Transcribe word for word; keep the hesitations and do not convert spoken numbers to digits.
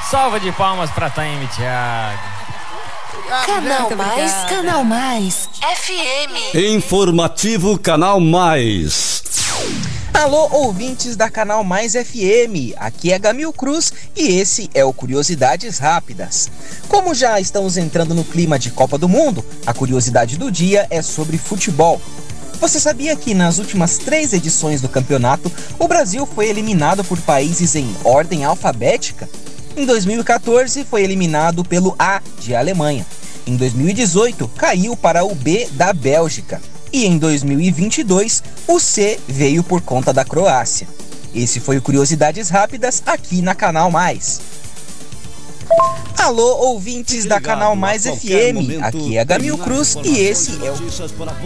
Salva de palmas pra Taime Thiago. Canal Mais, Canal Mais F M. Informativo Canal Mais. Alô, ouvintes da Canal Mais F M, aqui é Gamil Cruz e esse é o Curiosidades Rápidas. Como já estamos entrando no clima de Copa do Mundo, a curiosidade do dia é sobre futebol. Você sabia que nas últimas três edições do campeonato, o Brasil foi eliminado por países em ordem alfabética? Em dois mil e quatorze, foi eliminado pelo A, de Alemanha. Em dois mil e dezoito, caiu para o B, da Bélgica. E em dois mil e vinte e dois, o C veio por conta da Croácia. Esse foi o Curiosidades Rápidas aqui na Canal Mais. Alô, ouvintes da Canal Mais F M, aqui é Gamil Cruz e esse é o...